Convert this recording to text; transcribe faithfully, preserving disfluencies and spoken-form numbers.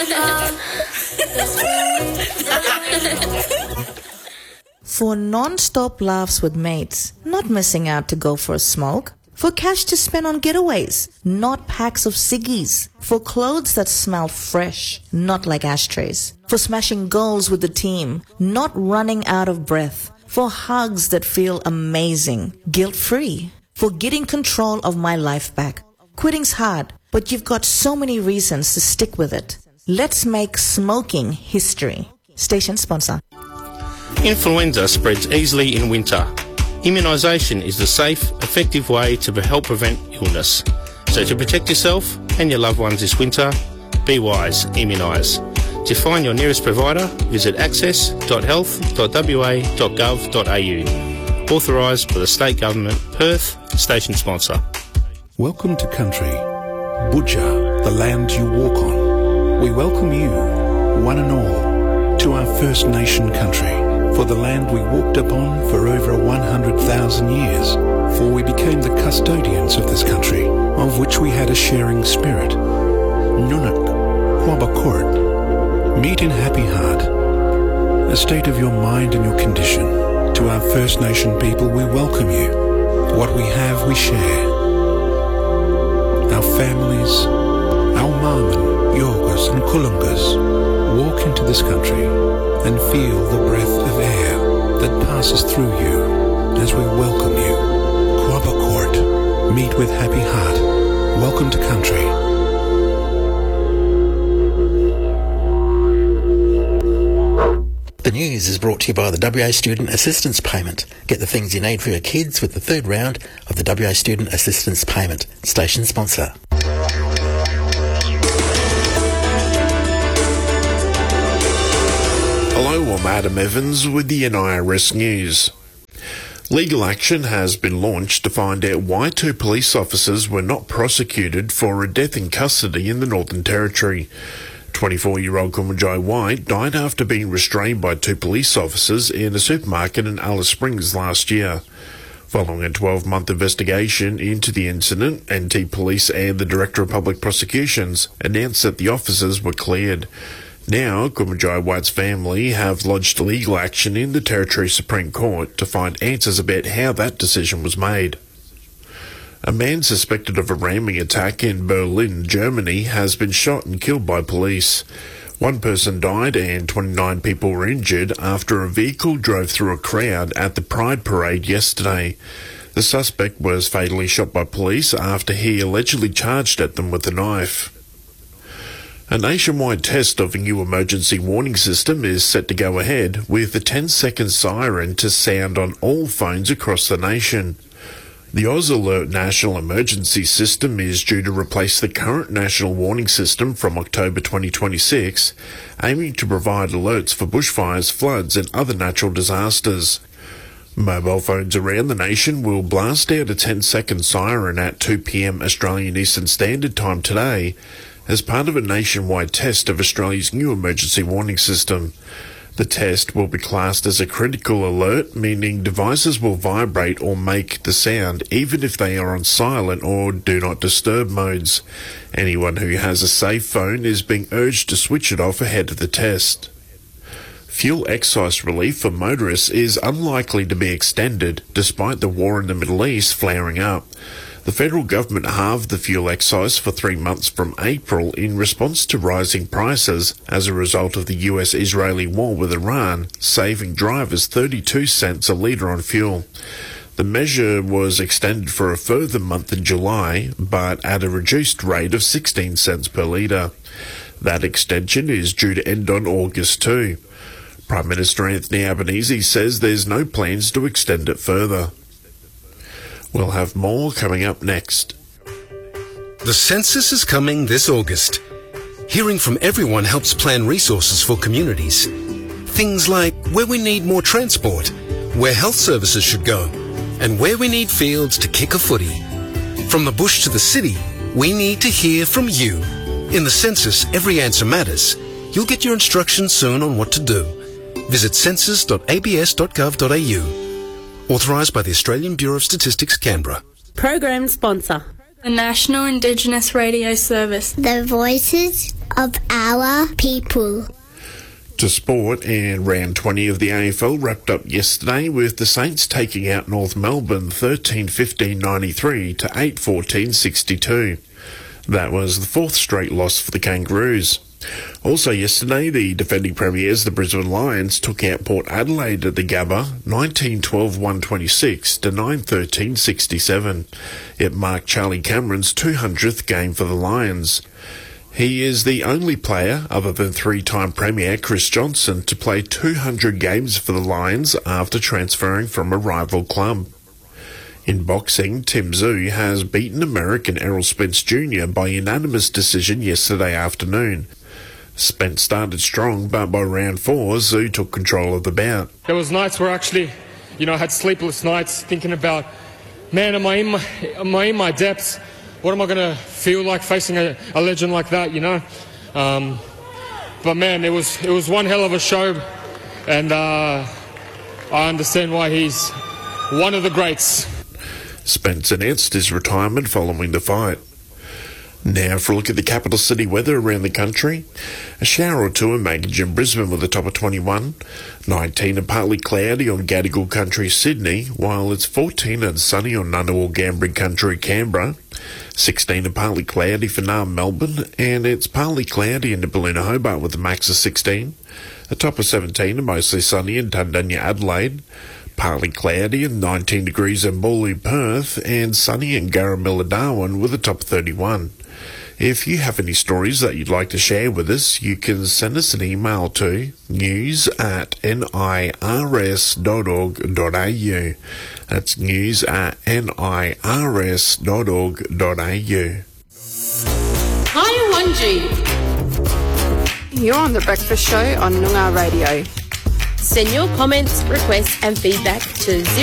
For non-stop laughs with mates, not missing out to go for a smoke. For cash to spend on getaways, not packs of ciggies. For clothes that smell fresh, not like ashtrays. For smashing goals with the team, not running out of breath. For hugs that feel amazing, guilt-free. For getting control of my life back. Quitting's hard, but you've got so many reasons to stick with it. Let's make smoking history. Station sponsor. Influenza spreads easily in winter. Immunisation is the safe, effective way to help prevent illness. So to protect yourself and your loved ones this winter, be wise, immunise. To find your nearest provider, visit access dot health dot w a dot gov dot a u. Authorised by the State Government, Perth, station sponsor. Welcome to country. Budja, the land you walk on. We welcome you, one and all, to our First Nation country. For the land we walked upon for over one hundred thousand years, for we became the custodians of this country, of which we had a sharing spirit. Nunuk, Quabakort, meet in happy heart, a state of your mind and your condition. To our First Nation people, we welcome you. What we have, we share. Our families, our Marman, Yorgas and Kulungas, walk into this country and feel the breath of air that passes through you as we welcome you. Quabakort, meet with happy heart. Welcome to country. The news is brought to you by the W A Student Assistance Payment. Get the things you need for your kids with the third round of the W A Student Assistance Payment. Station sponsor. Hello, I'm Adam Evans with the N I R S News. Legal action has been launched to find out why two police officers were not prosecuted for a death in custody in the Northern Territory. twenty-four-year-old Kumanjai White died after being restrained by two police officers in a supermarket in Alice Springs last year. Following a twelve-month investigation into the incident, N T Police and the Director of Public Prosecutions announced that the officers were cleared. Now, Kumanjai White's family have lodged legal action in the Territory Supreme Court to find answers about how that decision was made. A man suspected of a ramming attack in Berlin, Germany, has been shot and killed by police. One person died and twenty-nine people were injured after a vehicle drove through a crowd at the Pride Parade yesterday. The suspect was fatally shot by police after he allegedly charged at them with a knife. A nationwide test of a new emergency warning system is set to go ahead, with a ten-second siren to sound on all phones across the nation. The Oz Alert National Emergency System is due to replace the current national warning system from October twenty twenty-six, aiming to provide alerts for bushfires, floods and other natural disasters. Mobile phones around the nation will blast out a ten-second siren at two p m Australian Eastern Standard Time today, as part of a nationwide test of Australia's new emergency warning system. The test will be classed as a critical alert, meaning devices will vibrate or make the sound even if they are on silent or do not disturb modes. Anyone who has a safe phone is being urged to switch it off ahead of the test. Fuel excise relief for motorists is unlikely to be extended, despite the war in the Middle East flaring up. The federal government halved the fuel excise for three months from April in response to rising prices as a result of the U S-Israeli war with Iran, saving drivers thirty-two cents a litre on fuel. The measure was extended for a further month in July, but at a reduced rate of sixteen cents per litre. That extension is due to end on August second. Prime Minister Anthony Albanese says there's no plans to extend it further. We'll have more coming up next. The census is coming this August. Hearing from everyone helps plan resources for communities. Things like where we need more transport, where health services should go, and where we need fields to kick a footy. From the bush to the city, we need to hear from you. In the census, every answer matters. You'll get your instructions soon on what to do. Visit census dot a b s dot gov dot a u. Authorised by the Australian Bureau of Statistics, Canberra. Program sponsor. The National Indigenous Radio Service. The Voices of our people. To sport, and round twenty of the A F L wrapped up yesterday with the Saints taking out North Melbourne thirteen fifteen ninety-three to eight fourteen sixty-two. That was the fourth straight loss for the Kangaroos. Also yesterday, the defending premiers, the Brisbane Lions, took out Port Adelaide at the Gabba nineteen twelve one twenty-six to nine thirteen sixty-seven. It marked Charlie Cameron's two hundredth game for the Lions. He is the only player, other than three-time Premier Chris Johnson, to play two hundred games for the Lions after transferring from a rival club. In boxing, Tim Tszyu has beaten American Errol Spence Junior by unanimous decision yesterday afternoon. Spence started strong, but by round four, Tszyu took control of the bout. There was nights where actually, you know, I had sleepless nights thinking about, man, am I in my, am I in my depths? What am I going to feel like facing a, a legend like that, you know? Um, but, man, it was it was one hell of a show, and uh, I understand why he's one of the greats. Spence announced his retirement following the fight. Now for a look at the capital city weather around the country. A shower or two in Mackay and Brisbane with a top of twenty-one. nineteen and partly cloudy on Gadigal Country, Sydney, while it's fourteen and sunny on Ngunnawal Gambling Country, Canberra. sixteen and partly cloudy for Naarm, Melbourne, and it's partly cloudy in Nibbaluna, Hobart with a max of sixteen. A top of seventeen and mostly sunny in Tundanya, Adelaide. Partly cloudy and nineteen degrees in Bawley, Perth, and sunny in Garramilla, Darwin with a top of thirty-one. If you have any stories that you'd like to share with us, you can send us an email to news at nirs dot org dot a u. That's news at nirs dot org dot a u. Hi, Wanji. You're on The Breakfast Show on Noongar Radio. Send your comments, requests and feedback to